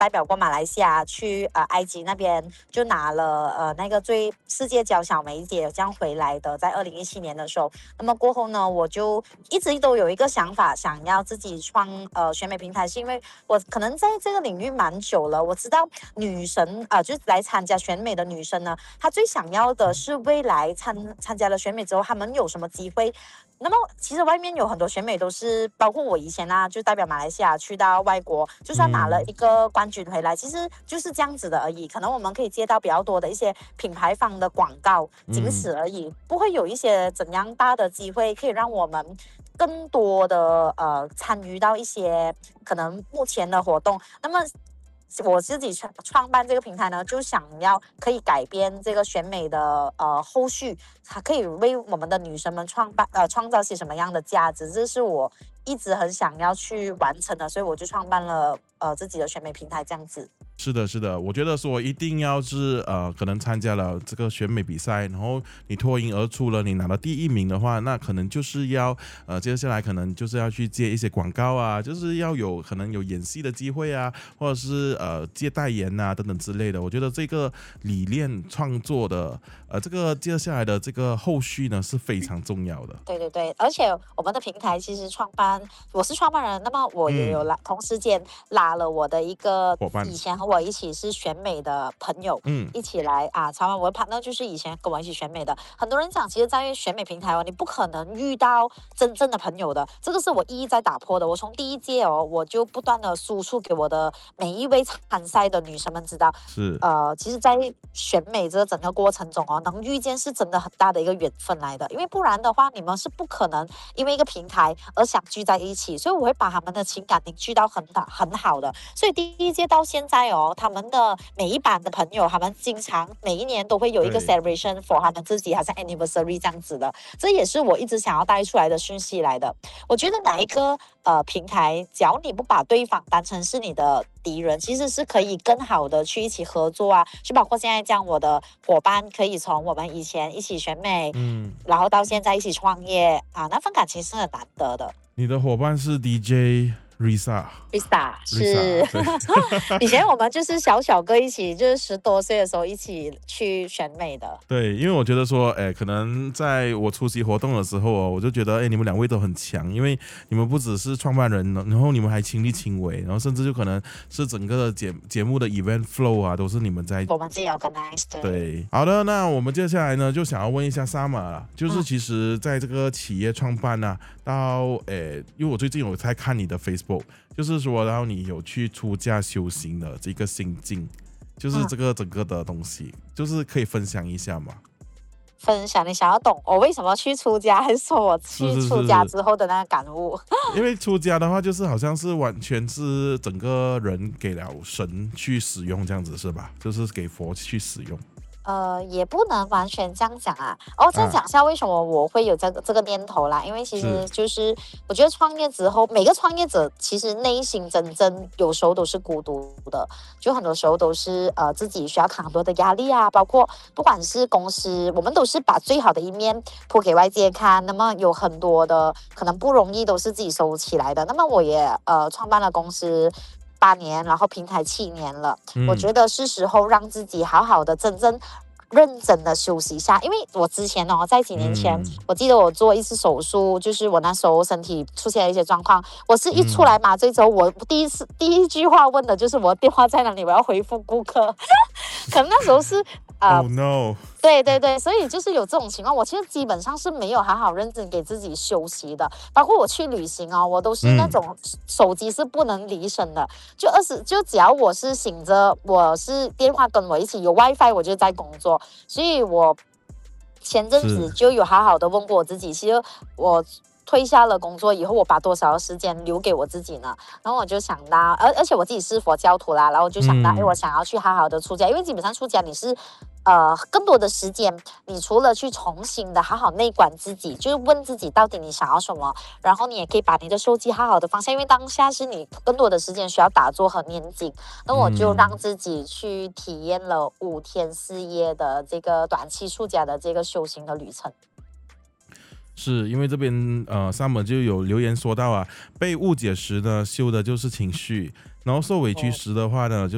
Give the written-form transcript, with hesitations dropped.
代表过马来西亚去埃及那边，就拿了那个世界娇小梅姐这样回来的，在2017年的时候。那么过后呢，我就一直都有一个想法，想要自己创选美平台，是因为我可能在这个领域蛮久了，我知道女神就是来参加选美的女生呢，她最想要的是未来参加了选美之后，她们有什么机会。那么其实外面有很多选美都是，包括我以前就代表马来西亚去到外国，就算拿了一个冠军回来，其实就是这样子的而已。可能我们可以接到比较多的一些品牌方的广告，仅此而已，不会有一些怎样大的机会可以让我们更多的参与到一些可能目前的活动。那么我自己创办这个平台呢，就想要可以改变这个选美的后续，它可以为我们的女生们创造些什么样的价值，这是我一直很想要去完成的，所以我就创办了自己的选美平台这样子。 是的，是的，我觉得说一定要是可能参加了这个选美比赛，然后你脱颖而出了，你拿了第一名的话，那可能就是要接下来可能就是要去接一些广告啊，就是要可能有演戏的机会啊，或者是接代言啊等等之类的。我觉得这个理念创作的这个接下来的这个后续呢是非常重要的。 对对对，而且我们的平台其实我是创办人，那么我也有同时间拉了我的一个伙伴， 以前和我一起是选美的朋友，一起来创办我的 partner，就是以前跟我一起选美的。很多人讲，其实，在选美平台你不可能遇到真正的朋友的，这个是我一在打破的。我从第一届我就不断的输出给我的每一位参赛的女生们知道， 是其实，在选美这个整个过程中能遇见是真的很大的一个缘分来的，因为不然的话，你们是不可能因为一个平台而想聚在一起，所以我会把他们的情感凝聚到很好的。所以第一届到现在他们的每一版的朋友，他们经常每一年都会有一个 celebration for 他们自己，好像 anniversary 这样子的，这也是我一直想要带出来的讯息来的。我觉得哪一个平台，只要你不把对方当成是你的敌人，其实是可以更好的去一起合作啊，就包括现在这样，我的伙伴可以从我们以前一起选美，然后到现在一起创业那份感情是很难得的。 你的伙伴是 DJ Risa 是以前我们就是小个一起，就是10多岁的时候一起去选美的。 对，因为我觉得说可能在我出席活动的时候我就觉得你们两位都很强，因为你们不只是创办人，然后你们还亲力亲为，然后甚至就可能是整个节目的 event flow 都是你们在我们自己 organize。 对，好的，那我们接下来呢就想要问一下 Summer， 就是其实在这个企业创办到因为我最近有在看你的 Facebook， 就是说然后你有去出家修行的这个心境，就是这个整个的东西，就是可以分享一下吗？ 分享你想要懂我为什么去出家，还是说我去出家之后的那个感悟？ 因为出家的话就是好像是完全是整个人给了神去使用这样子是吧？就是给佛去使用。 也不能完全这样讲再讲一下为什么我会有这个念头啦。因为其实就是我觉得创业之后，每个创业者其实内心真正有时候都是孤独的，就很多时候都是自己需要扛很多的压力包括不管是公司，我们都是把最好的一面铺给外界看，那么有很多的可能不容易都是自己收起来的。那么我也创办了公司8年，然后平台7年了，我觉得是时候让自己好好的真正认真的休息一下。因为我之前在几年前我记得我做一次手术，就是我那时候身体出现了一些状况，我是一出来麻醉之后，我第一句话问的就是我的电话在哪里，我要回复顾客可能那时候是 Oh no！ 对对对，所以就是有这种情况，我其实基本上是没有好好认真给自己休息的。包括我去旅行我都是那种手机是不能离身的，就只要我是醒着，我是电话跟我一起有 WiFi， 我就在工作。所以我前阵子就有好好的问过我自己，其实我退下了工作以后，我把多少时间留给我自己呢？然后我就想到，而且我自己是佛教徒啦，然后我就想到，我想要去好好的出家，因为基本上出家你是更多的时间，你除了去重新的好好内观自己，就是问自己到底你想要什么，然后你也可以把你的手机好好的放下，因为当下是你更多的时间需要打坐和念经。那我就让自己去体验了5天4夜的这个短期出家的这个修行的旅程。 是因为这边Summer 就有留言说到被误解时呢，修的就是情绪，然后受委屈时的话呢，就